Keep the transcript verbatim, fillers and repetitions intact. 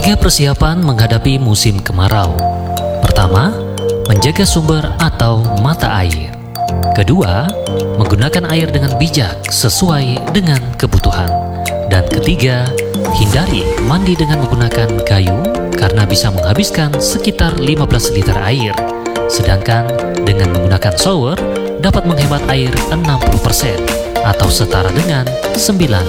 Tiga persiapan menghadapi musim kemarau. Pertama, menjaga sumber atau mata air. Kedua, menggunakan air dengan bijak sesuai dengan kebutuhan. Dan ketiga, hindari mandi dengan menggunakan kayu karena bisa menghabiskan sekitar lima belas liter air. Sedangkan dengan menggunakan shower dapat menghemat air enam puluh persen atau setara dengan sembilan